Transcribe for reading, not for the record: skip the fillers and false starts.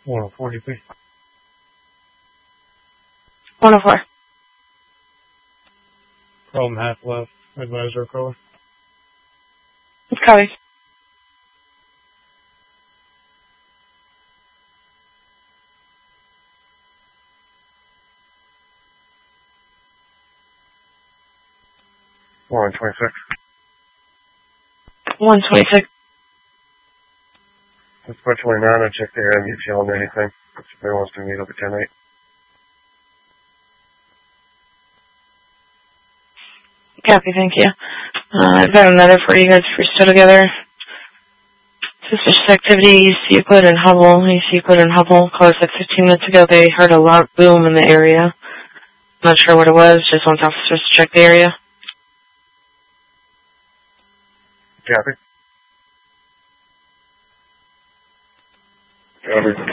104 DP. 104. Chrome half left. Advisor color. Copy. One 26. 126. Especially now, I check the air and get yelling anything. If anybody wants to meet up at 10-8. Copy, thank you. I've got another for you guys if you're still together. Suspicious activity, East Euclid and Hubble. East Euclid and Hubble. Close like 15 minutes ago. They heard a loud boom in the area. Not sure what it was. Just wants officers to check the area. Copy. Copy.